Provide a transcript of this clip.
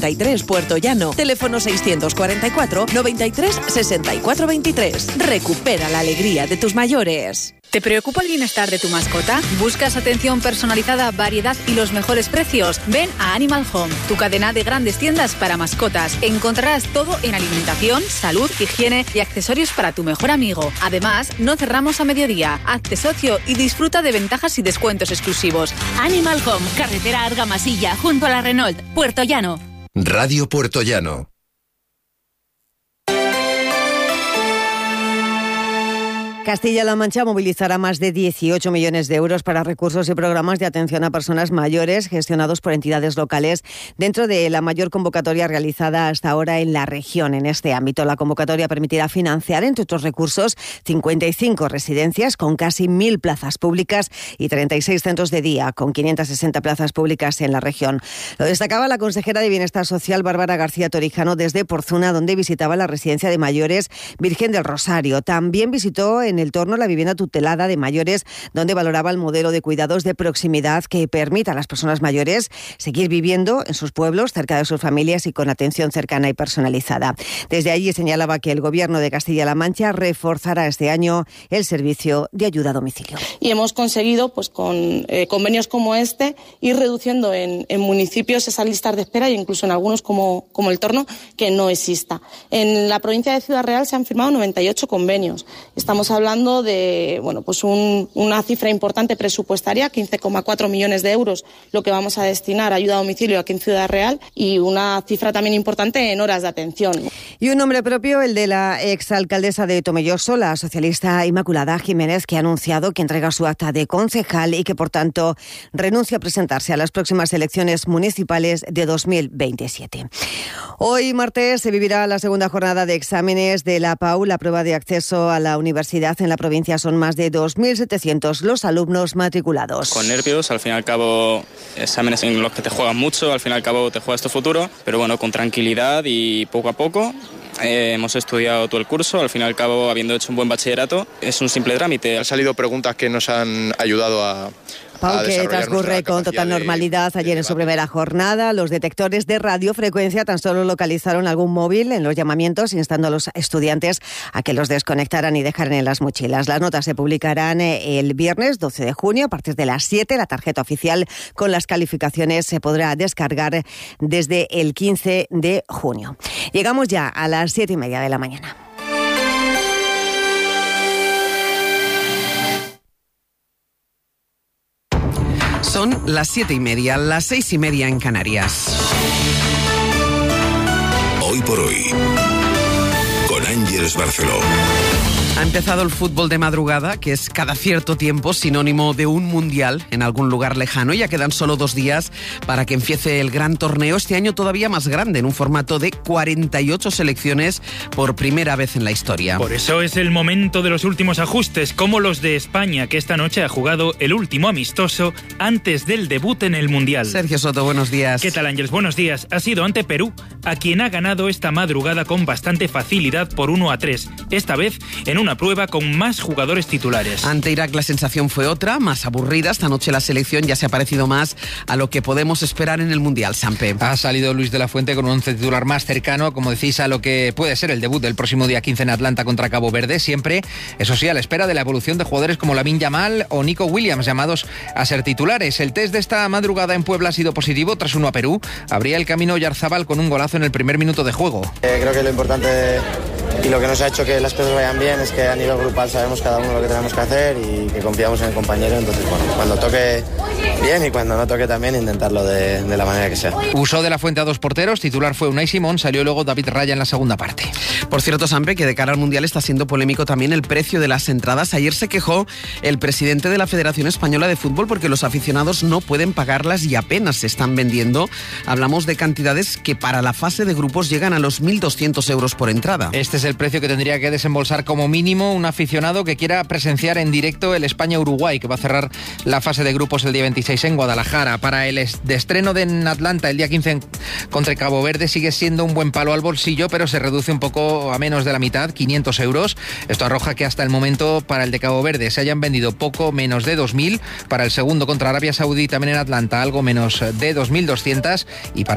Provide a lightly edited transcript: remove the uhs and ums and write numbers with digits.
93 Puerto Llano. Teléfono 644 93 64 23. Recupera la alegría de tus mayores. ¿Te preocupa el bienestar de tu mascota? ¿Buscas atención personalizada, variedad y los mejores precios? Ven a Animal Home, tu cadena de grandes tiendas para mascotas. Encontrarás todo en alimentación, salud, higiene y accesorios para tu mejor amigo. Además, no cerramos a mediodía. Hazte socio y disfruta de ventajas y descuentos exclusivos. Animal Home, carretera Argamasilla, junto a la Renault, Puerto Llano. Radio Puerto Llano. Castilla-La Mancha movilizará más de 18 millones de euros para recursos y programas de atención a personas mayores gestionados por entidades locales dentro de la mayor convocatoria realizada hasta ahora en la región en este ámbito. La convocatoria permitirá financiar, entre otros recursos, 55 residencias con casi 1.000 plazas públicas y 36 centros de día con 560 plazas públicas en la región. Lo destacaba la consejera de Bienestar Social, Bárbara García Torijano, desde Porzuna, donde visitaba la residencia de mayores Virgen del Rosario. También visitó en el Torno la vivienda tutelada de mayores, donde valoraba el modelo de cuidados de proximidad que permita a las personas mayores seguir viviendo en sus pueblos, cerca de sus familias y con atención cercana y personalizada. Desde allí señalaba que el Gobierno de Castilla-La Mancha reforzará este año el servicio de ayuda a domicilio. Y hemos conseguido, pues con convenios como este, ir reduciendo en municipios esas listas de espera e incluso en algunos como el Torno, que no exista. En la provincia de Ciudad Real se han firmado 98 convenios. Estamos hablando de una cifra importante presupuestaria, 15,4 millones de euros, lo que vamos a destinar a ayuda a domicilio aquí en Ciudad Real, y una cifra también importante en horas de atención. Y un nombre propio, el de la exalcaldesa de Tomelloso, la socialista Inmaculada Jiménez, que ha anunciado que entrega su acta de concejal y que, por tanto, renuncia a presentarse a las próximas elecciones municipales de 2027. Hoy, martes, se vivirá la segunda jornada de exámenes de la PAU, la prueba de acceso a la universidad. En la provincia son más de 2.700 los alumnos matriculados. Con nervios, al fin y al cabo, exámenes en los que te juegas mucho, al fin y al cabo te juegas tu futuro, pero bueno, con tranquilidad y poco a poco. Hemos estudiado todo el curso, al fin y al cabo, habiendo hecho un buen bachillerato, es un simple trámite. Han salido preguntas que nos han ayudado a PAU, que transcurre con total normalidad ayer en su primera jornada. Los detectores de radiofrecuencia tan solo localizaron algún móvil en los llamamientos, instando a los estudiantes a que los desconectaran y dejaran en las mochilas. Las notas se publicarán el viernes 12 de junio a partir de las 7. La tarjeta oficial con las calificaciones se podrá descargar desde el 15 de junio. Llegamos ya a las 7:30 de la mañana. Son las 7:30, las 6:30 en Canarias. Hoy por hoy, con Ángeles Barceló. Ha empezado el fútbol de madrugada, que es cada cierto tiempo sinónimo de un mundial en algún lugar lejano. Ya quedan solo 2 días para que empiece el gran torneo, este año todavía más grande, en un formato de 48 selecciones por primera vez en la historia. Por eso es el momento de los últimos ajustes, como los de España, que esta noche ha jugado el último amistoso antes del debut en el mundial. Sergio Soto, buenos días. ¿Qué tal, Ángeles? Buenos días. Ha sido ante Perú, a quien ha ganado esta madrugada con bastante facilidad por 1-3. Esta vez en una prueba con más jugadores titulares. Ante Irak la sensación fue otra, más aburrida. Esta noche la selección ya se ha parecido más a lo que podemos esperar en el Mundial, Sampe. Ha salido Luis de la Fuente con un once titular más cercano, como decís, a lo que puede ser el debut del próximo día 15 en Atlanta contra Cabo Verde. Siempre, eso sí, a la espera de la evolución de jugadores como Lamine Yamal o Nico Williams, llamados a ser titulares. El test de esta madrugada en Puebla ha sido positivo tras 1 a Perú. Abría el camino Oyarzabal con un golazo en el primer minuto de juego. Creo que lo importante y lo que nos ha hecho que las cosas vayan bien es que a nivel grupal sabemos cada uno lo que tenemos que hacer y que confiamos en el compañero. Entonces, bueno, cuando toque bien y cuando no toque también intentarlo de la manera que sea. Usó de la Fuente a 2 porteros, titular fue Unai Simón, salió luego David Raya en la segunda parte. Por cierto, Sampe, que de cara al Mundial está siendo polémico también el precio de las entradas. Ayer se quejó el presidente de la Federación Española de Fútbol porque los aficionados no pueden pagarlas y apenas se están vendiendo. Hablamos de cantidades que para la fase de grupos llegan a los 1.200 euros por entrada. Este es el precio que tendría que desembolsar como mínimo un aficionado que quiera presenciar en directo el España-Uruguay, que va a cerrar la fase de grupos el día 26 en Guadalajara. Para el de estreno en Atlanta el día 15 contra Cabo Verde sigue siendo un buen palo al bolsillo, pero se reduce un poco a menos de la mitad, 500 euros. Esto arroja que hasta el momento para el de Cabo Verde se hayan vendido poco menos de 2.000, para el segundo contra Arabia Saudí también en Atlanta algo menos de 2.200 y para